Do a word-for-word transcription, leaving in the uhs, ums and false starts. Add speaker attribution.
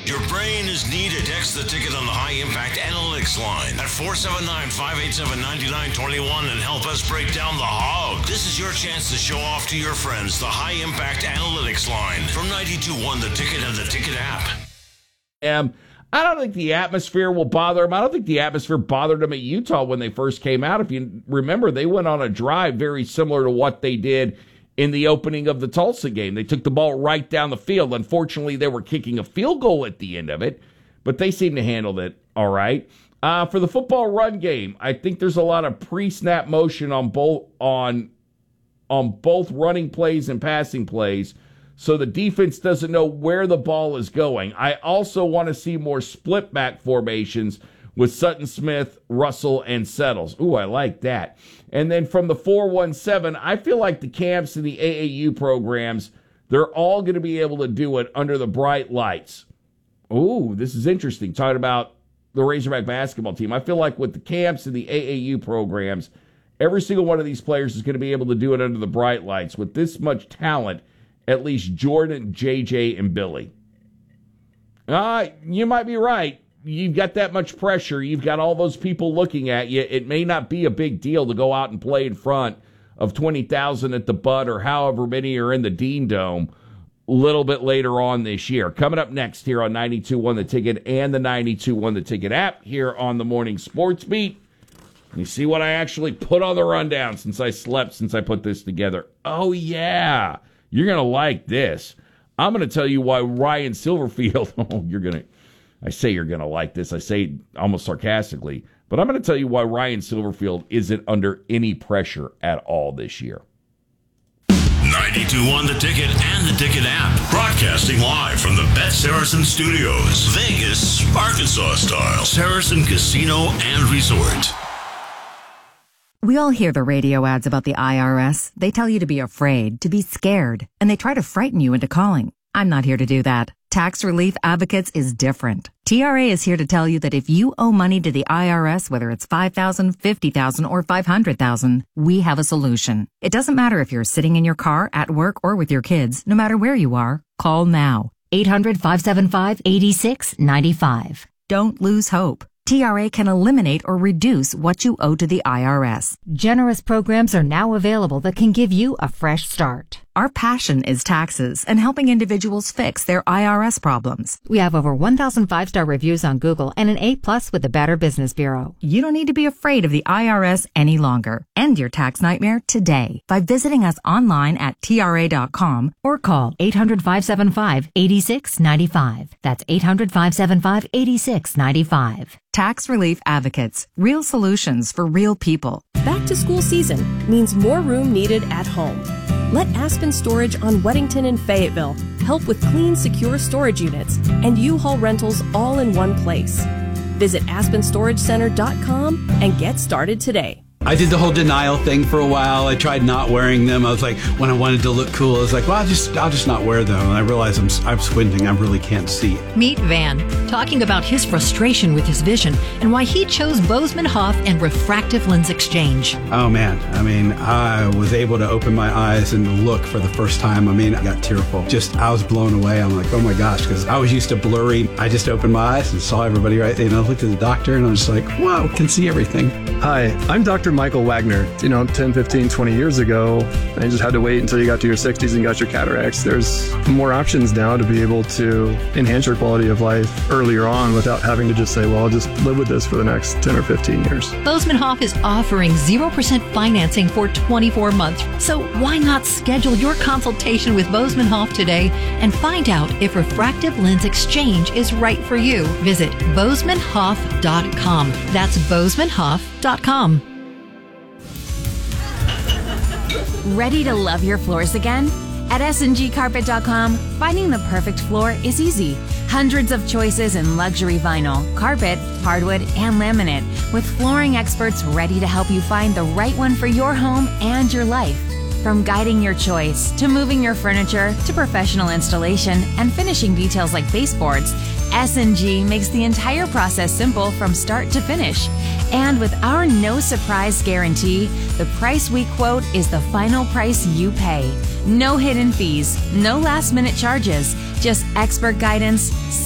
Speaker 1: Your brain is needed. Text the ticket on the High Impact Analytics line at four seven nine, five eight seven, nine nine two one and help us break down the hog. This is your chance to show off to your friends the High Impact Analytics line from ninety-two point one The Ticket and the Ticket app.
Speaker 2: Um, I don't think the atmosphere will bother them. I don't think the atmosphere bothered them at Utah when they first came out. If you remember, they went on a drive very similar to what they did in the opening of the Tulsa game. They took the ball right down the field. Unfortunately, they were kicking a field goal at the end of it, but they seemed to handle it all right. Uh, for the football run game, I think there's a lot of pre-snap motion on both on on both running plays and passing plays, so the defense doesn't know where the ball is going. I also want to see more split back formations with Sutton Smith, Russell, and Settles. Ooh, I like that. And then from the four one seven, I feel like the camps and the A A U programs, they're all going to be able to do it under the bright lights. Ooh, this is interesting. Talking about the Razorback basketball team. I feel like with the camps and the A A U programs, every single one of these players is going to be able to do it under the bright lights. With this much talent, at least Jordan, J J, and Billy. Uh, you might be right. You've got that much pressure. You've got all those people looking at you. It may not be a big deal to go out and play in front of twenty thousand at the Bud or however many are in the Dean Dome a little bit later on this year. Coming up next here on ninety-two point one The Ticket and the ninety-two point one The Ticket app here on the Morning Sports Beat. You see what I actually put on the rundown since I slept, since I put this together. Oh, yeah. You're going to like this. I'm going to tell you why Ryan Silverfield, oh, you're going to, I say you're going to like this. I say it almost sarcastically, but I'm going to tell you why Ryan Silverfield isn't under any pressure at all this year.
Speaker 1: ninety-two point one The Ticket and the Ticket app. Broadcasting live from the Bet Saracen Studios. Vegas, Arkansas style. Saracen Casino and Resort.
Speaker 3: We all hear the radio ads about the I R S. They tell you to be afraid, to be scared, and they try to frighten you into calling. I'm not here to do that. Tax Relief Advocates is different. T R A is here to tell you that if you owe money to the I R S, whether it's five thousand dollars, fifty thousand dollars, or five hundred thousand dollars, we have a solution. It doesn't matter if you're sitting in your car, at work, or with your kids. No matter where you are, call now. eight hundred, five seven five, eight six nine five. Don't lose hope. T R A can eliminate or reduce what you owe to the I R S. Generous programs are now available that can give you a fresh start. Our passion is taxes and helping individuals fix their I R S problems. We have over one thousand five-star reviews on Google and an A plus with the Better Business Bureau. You don't need to be afraid of the I R S any longer. End your tax nightmare today by visiting us online at T R A dot com or call eight hundred, five seven five, eight six nine five. That's eight hundred, five seven five, eight six nine five. Tax Relief Advocates. Real solutions for real people.
Speaker 4: Back to school season means more room needed at home. Let Aspen Storage on Weddington and Fayetteville help with clean, secure storage units and U-Haul rentals all in one place. Visit aspen storage center dot com and get started today.
Speaker 5: I did the whole denial thing for a while. I tried not wearing them. I was like, when I wanted to look cool, I was like, well, I'll just, I'll just not wear them. And I realized I'm, I'm squinting. I really can't see.
Speaker 6: Meet Van, talking about his frustration with his vision and why he chose Bozeman Hoff and refractive lens exchange.
Speaker 5: Oh, man. I mean, I was able to open my eyes and look for the first time. I mean, I got tearful. Just, I was blown away. I'm like, oh my gosh, because I was used to blurry. I just opened my eyes and saw everybody right there. And I looked at the doctor and I was just like, whoa, can see everything.
Speaker 7: Hi, I'm Doctor Michael Wagner. You know, ten, fifteen, twenty years ago, I just had to wait until you got to your sixties and got your cataracts. There's more options now to be able to enhance your quality of life earlier on without having to just say, well, I'll just live with this for the next ten or fifteen years.
Speaker 6: Bozeman Hoff is offering zero percent financing for twenty-four months. So why not schedule your consultation with Bozeman Hoff today and find out if refractive lens exchange is right for you? Visit bozeman hoff dot com. That's bozeman hoff dot com.
Speaker 8: Ready to love your floors again? At S and G carpet dot com, finding the perfect floor is easy. Hundreds of choices in luxury vinyl, carpet, hardwood, and laminate, with flooring experts ready to help you find the right one for your home and your life. From guiding your choice, to moving your furniture, to professional installation and finishing details like baseboards, S and G makes the entire process simple from start to finish. And with our no surprise guarantee, the price we quote is the final price you pay. No hidden fees, no last minute charges, just expert guidance,